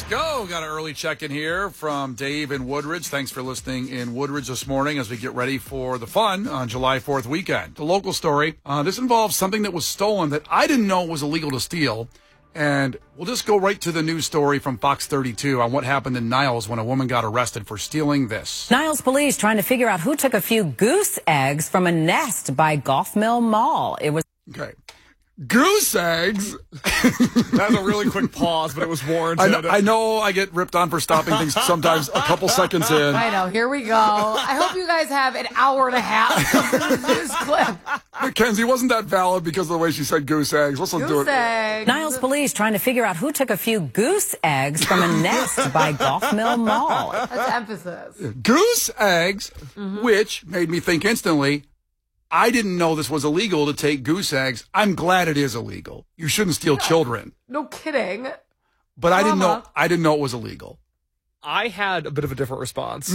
go. Got an early check-in here from Dave in Woodridge. Thanks for listening in Woodridge this morning as we get ready for the fun on July 4th weekend. The local story, this involves something that was stolen that I didn't know was illegal to steal. And we'll just go right to the news story from Fox 32 on what happened in Niles when a woman got arrested for stealing this. Niles police trying to figure out who took a few goose eggs from a nest by Golf Mill Mall. It was... Okay. Goose eggs. That was a really quick pause, but it was warranted. I know I get ripped on for stopping things sometimes a couple seconds in. I know. Here we go. I hope you guys have an hour and a half of this clip. Mackenzie, wasn't that valid because of the way she said goose eggs? Let's do it. Eggs. Niles police trying to figure out who took a few goose eggs from a nest by Golf Mill Mall. That's emphasis. Goose eggs, which made me think instantly, I didn't know this was illegal to take goose eggs. I'm glad it is illegal. You shouldn't steal children. No kidding. But I didn't know it was illegal. I had a bit of a different response.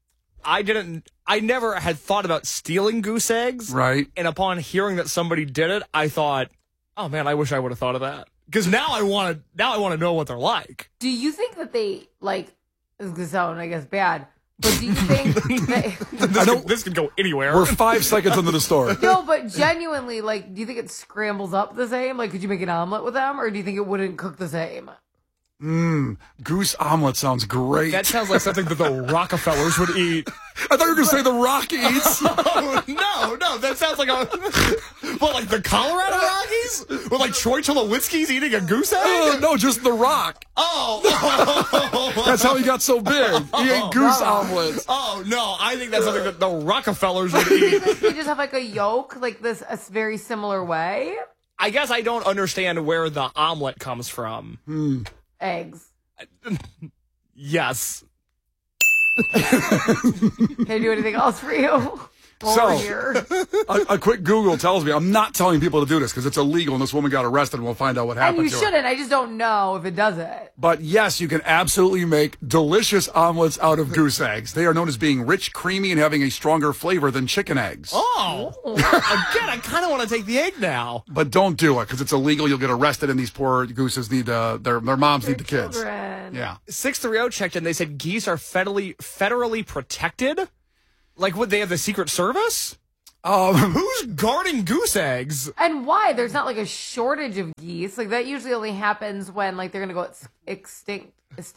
I never had thought about stealing goose eggs. Right. And upon hearing that somebody did it, I thought, oh man, I wish I would have thought of that. Because now I want to know what they're like. Do you think that they, like, this is going to sound, I guess, bad, but do you think that... This could go anywhere. We're 5 seconds into the story. No, but genuinely, like, do you think it scrambles up the same? Like, could you make an omelet with them, or do you think it wouldn't cook the same? Goose omelet sounds great. That sounds like something that the Rockefellers would eat. I thought you were going to say the Rockies. Oh, no, that sounds like like the Colorado Rockies? With like Troy Tulowitzki's eating a goose egg? No, just The Rock. Oh. That's how he got so big. He ate goose omelets. Oh, no, I think that's something that the Rockefellers would eat. You just have like a yolk, like this, a very similar way? I guess I don't understand where the omelet comes from. Eggs. Yes. Can I do anything else for you? Here. A quick Google tells me, I'm not telling people to do this because it's illegal and this woman got arrested and we'll find out what happened And to you her. shouldn't. I just don't know if it does it. But yes, you can absolutely make delicious omelets out of goose eggs. They are known as being rich, creamy, and having a stronger flavor than chicken eggs. Oh. Again, I kind of want to take the egg now. But don't do it because it's illegal. You'll get arrested and these poor gooses need their moms need the kids. Children. Yeah. 630 checked in. They said geese are federally protected. Like, would they have the Secret Service? Who's guarding goose eggs? And why? There's not like a shortage of geese. Like that usually only happens when like they're gonna go extinct.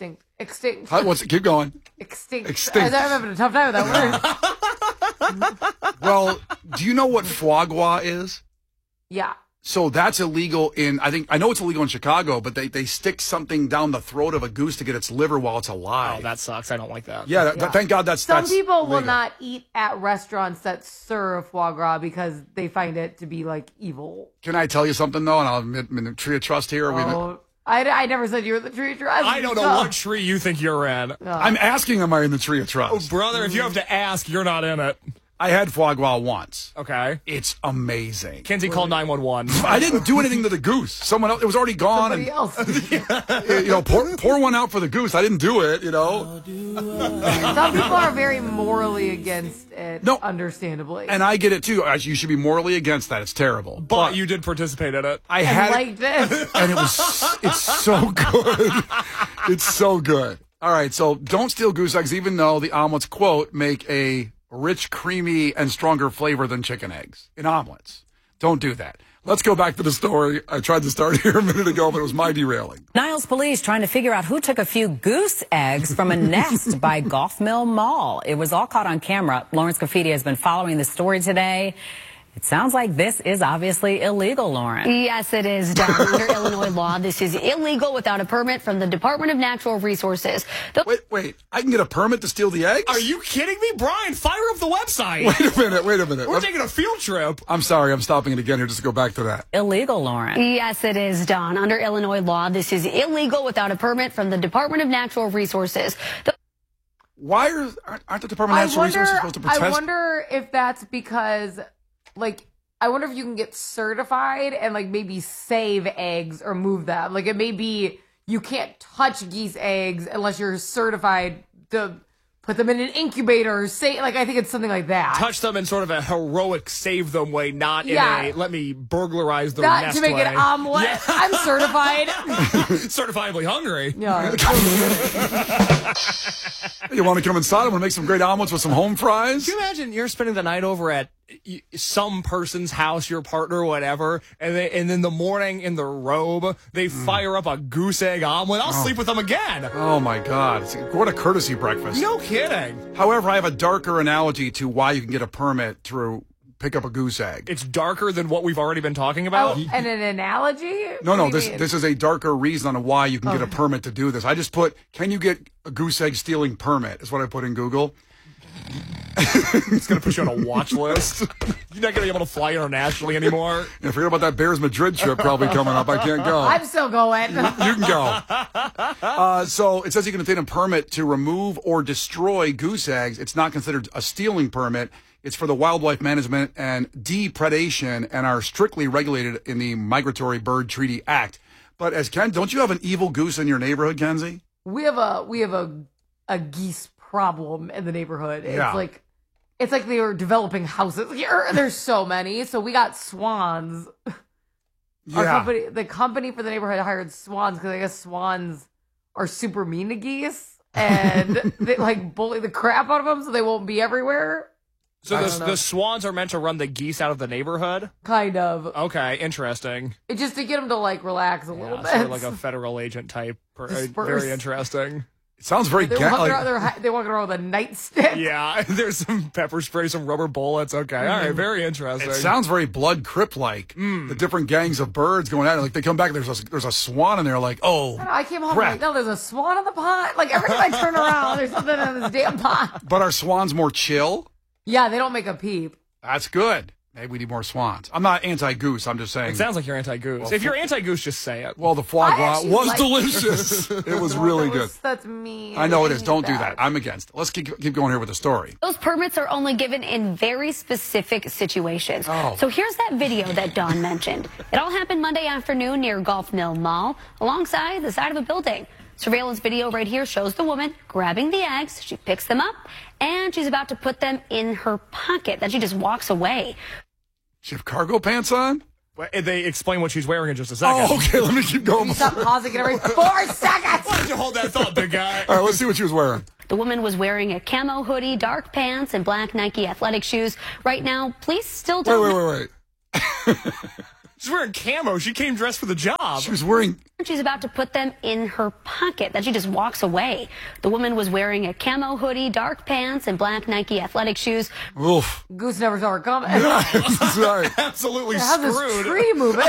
Keep going. Extinct. I'm having a tough time with that word. Well, do you know what foie gras is? Yeah. So that's illegal I know it's illegal in Chicago, but they stick something down the throat of a goose to get its liver while it's alive. Oh, that sucks. I don't like that. Yeah, thank God that's Some people legal. will not eat at restaurants that serve foie gras because they find it to be like evil. Can I tell you something though? And I'll admit, I'm in the tree of trust here. I never said you were the tree of trust. I don't know what tree you think you're in. I'm asking, am I in the tree of trust? Oh, brother, if you have to ask, you're not in it. I had foie gras once. Okay. It's amazing. Kenzie called 911. I didn't do anything to the goose. Someone else, it was already gone. Somebody else. Pour one out for the goose. I didn't do it, Some people are very morally against it, understandably. And I get it too. You should be morally against that. It's terrible. But you did participate in it. I had like this. And it's so good. It's so good. All right, so don't steal goose eggs, even though the omelets, quote, make a rich, creamy, and stronger flavor than chicken eggs in omelets. Don't do that. Let's go back to the story. I tried to start here a minute ago, but it was my derailing. Niles police trying to figure out who took a few goose eggs from a nest by Golf Mill Mall. It was all caught on camera. Lawrence Cafidi has been following the story today. It sounds like this is obviously illegal, Lauren. Yes, it is, Dawn. Under Illinois law, this is illegal without a permit from the Department of Natural Resources. Wait. I can get a permit to steal the eggs? Are you kidding me? Brian, fire up the website. Wait a minute. We're taking a field trip. I'm sorry. I'm stopping it again here just to go back to that. Illegal, Lauren. Yes, it is, Dawn. Under Illinois law, this is illegal without a permit from the Department of Natural Resources. Why aren't the Department of Natural Resources supposed to protest? I wonder if that's because... Like, I wonder if you can get certified and, like, maybe save eggs or move them. Like, it may be you can't touch geese eggs unless you're certified to put them in an incubator, say, like, I think it's something like that. Touch them in sort of a heroic save them way, not in a let me burglarize their not nest to make way. an omelet. Yeah. I'm certified. Certifiably hungry. Yeah. You want to come inside? I want to make some great omelets with some home fries. Can you imagine you're spending the night over at some person's house, your partner, whatever, and then the morning in the robe, they fire up a goose egg omelet. I'll sleep with them again. Oh, my God. What a courtesy breakfast. No kidding. However, I have a darker analogy to why you can get a permit to pick up a goose egg. It's darker than what we've already been talking about. Oh, and an analogy? No, this is a darker reason on why you can get a permit to do this. I just put, can you get a goose egg stealing permit, is what I put in Google. It's going to put you on a watch list. You're not going to be able to fly internationally anymore. Yeah, forget about that Bears Madrid trip probably coming up. I can't go. I'm still going. You can go. So it says you can obtain a permit to remove or destroy goose eggs. It's not considered a stealing permit. It's for the Wildlife Management and Depredation and are strictly regulated in the Migratory Bird Treaty Act. But as Ken, don't you have an evil goose in your neighborhood, Kenzie? We have a geese problem in the neighborhood. It's like they were developing houses. There's so many. So we got swans. Yeah. The company for the neighborhood hired swans because I guess swans are super mean to geese and they like bully the crap out of them so they won't be everywhere. So the swans are meant to run the geese out of the neighborhood? Kind of. Okay, interesting. It's just to get them to like relax a little bit. Sort of like a federal agent type. Very interesting. It sounds very They're walking around with a nightstick. Yeah, there's some pepper spray, some rubber bullets. Okay, all right, very interesting. It sounds very Blood Crypt-like. The different gangs of birds going at it. Like they come back, there's a swan in there. Like, oh, I came home crap. like, no, there's a swan in the pond. Like every time I turn around, there's something in this damn pond. But are swans more chill? Yeah, they don't make a peep. That's good. Maybe we need more swans. I'm not anti-goose. I'm just saying. It sounds like you're anti-goose. Well, if you're anti-goose, just say it. Well, the foie gras was delicious. It was really good. That's mean. I know it is. Don't do that. I'm against it. Let's keep going here with the story. Those permits are only given in very specific situations. Oh. So here's that video that Dawn mentioned. It all happened Monday afternoon near Gulf Mill Mall, alongside the side of a building. Surveillance video right here shows the woman grabbing the eggs. She picks them up, and she's about to put them in her pocket. Then she just walks away. She have cargo pants on? They explain what she's wearing in just a second. Oh, okay. Let me keep going. Stop pausing it every 4 seconds. Why don't you hold that thought, big guy? All right, let's see what she was wearing. The woman was wearing a camo hoodie, dark pants, and black Nike athletic shoes. Right now, police still don't... Wait. She's wearing camo. She came dressed for the job. She was wearing... She's about to put them in her pocket. Then she just walks away. The woman was wearing a camo hoodie, dark pants, and black Nike athletic shoes. Oof. Goose never saw her coming. Yeah, sorry. Absolutely How's screwed. this tree moving?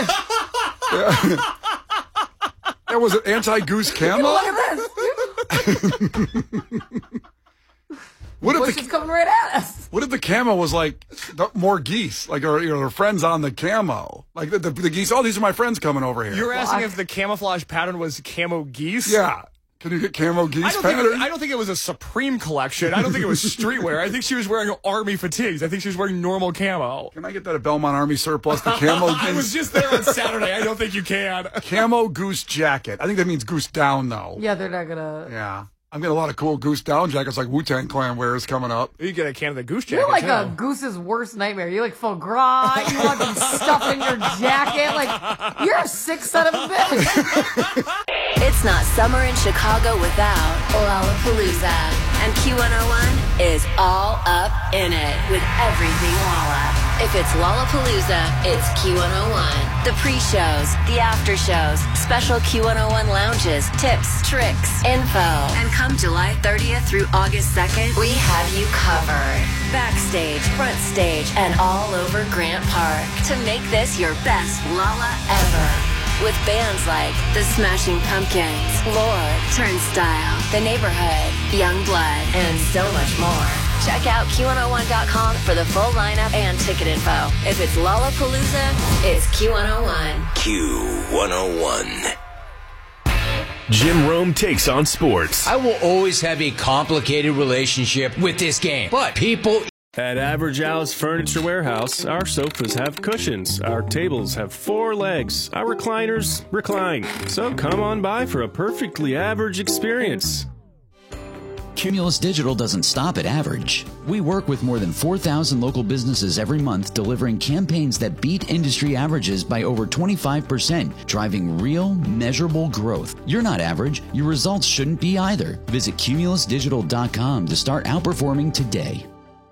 That was an anti-goose camo? Look at this. What if She's coming right at us. What if the camo was like more geese, like her friends on the camo, like the geese? Oh, these are my friends coming over here. You're asking if the camouflage pattern was camo geese? Yeah. Can you get camo geese pattern? I don't think it was a Supreme collection. I don't think it was streetwear. I think she was wearing army fatigues. I think she was wearing normal camo. Can I get that at Belmont Army Surplus? The camo goose? I was just there on Saturday. I don't think you can. Camo goose jacket. I think that means goose down, though. Yeah, they're not gonna. Yeah. I'm getting a lot of cool goose down jackets like Wu-Tang Clan wears coming up. You get a Canada Goose jacket. You're like too. a goose's worst nightmare. You like foie gras. You want them stuffed in your jacket. Like, you're a sick son of a bitch. It's not summer in Chicago without Lollapalooza. And Q101 is all up in it with everything Lolla. If it's Lollapalooza, it's Q101. The pre-shows, the after-shows, special Q101 lounges, tips, tricks, info. And come July 30th through August 2nd, we have you covered. Backstage, front stage, and all over Grant Park to make this your best Lolla ever. With bands like The Smashing Pumpkins, Lord, Turnstile, The Neighborhood, Youngblood, and so much more. Check out Q101.com for the full lineup and ticket info. If it's Lollapalooza, it's Q101. Q101. Jim Rome takes on sports. I will always have a complicated relationship with this game, but people... At Average Al's Furniture Warehouse, our sofas have cushions, our tables have 4 legs, our recliners recline. So come on by for a perfectly average experience. Cumulus Digital doesn't stop at average. We work with more than 4,000 local businesses every month, delivering campaigns that beat industry averages by over 25%, driving real, measurable growth. You're not average. Your results shouldn't be either. Visit cumulusdigital.com to start outperforming today.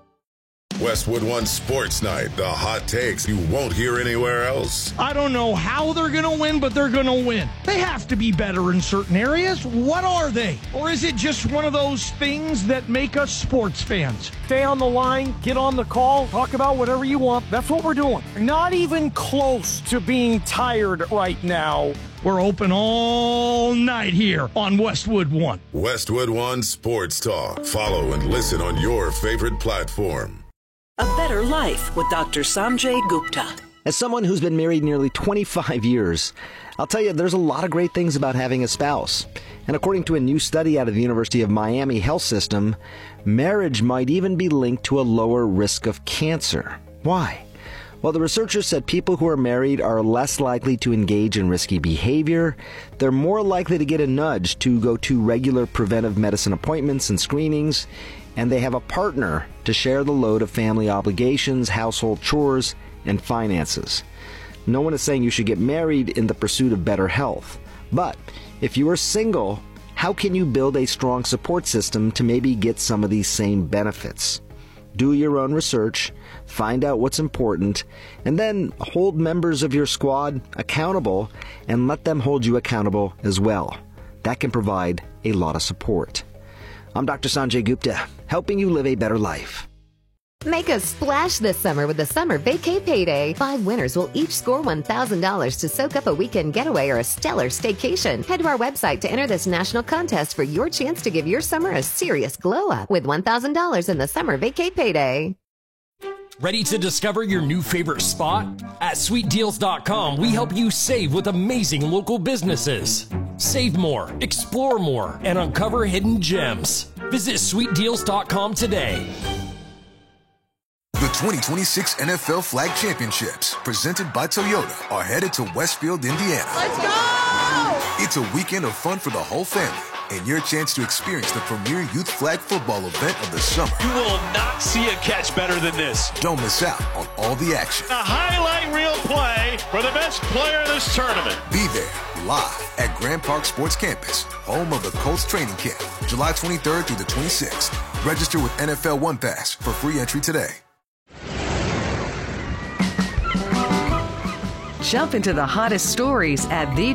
Westwood One Sports Night, the hot takes you won't hear anywhere else. I don't know how they're going to win, but they're going to win. They have to be better in certain areas. What are they? Or is it just one of those things that make us sports fans? Stay on the line, get on the call, talk about whatever you want. That's what we're doing. Not even close to being tired right now. We're open all night here on Westwood One. Westwood One Sports Talk. Follow and listen on your favorite platform. A Better Life with Dr. Sanjay Gupta. As someone who's been married nearly 25 years, I'll tell you there's a lot of great things about having a spouse. And according to a new study out of the University of Miami Health System, marriage might even be linked to a lower risk of cancer. Why? Well, the researchers said people who are married are less likely to engage in risky behavior. They're more likely to get a nudge to go to regular preventive medicine appointments and screenings. And they have a partner to share the load of family obligations, household chores, and finances. No one is saying you should get married in the pursuit of better health. But if you are single, how can you build a strong support system to maybe get some of these same benefits? Do your own research, find out what's important, and then hold members of your squad accountable and let them hold you accountable as well. That can provide a lot of support. I'm Dr. Sanjay Gupta, helping you live a better life. Make a splash this summer with the Summer Vacay Payday. 5 winners will each score $1,000 to soak up a weekend getaway or a stellar staycation. Head to our website to enter this national contest for your chance to give your summer a serious glow-up with $1,000 in the Summer Vacay Payday. Ready to discover your new favorite spot? At SweetDeals.com, we help you save with amazing local businesses. Save more, explore more, and uncover hidden gems. Visit SweetDeals.com today. The 2026 NFL Flag Championships, presented by Toyota, are headed to Westfield, Indiana. Let's go! It's a weekend of fun for the whole family, and your chance to experience the premier youth flag football event of the summer. You will not see a catch better than this. Don't miss out on all the action. A highlight reel play for the best player of this tournament. Be there live at Grand Park Sports Campus, home of the Colts training camp, July 23rd through the 26th. Register with NFL One Pass for free entry today. Jump into the hottest stories at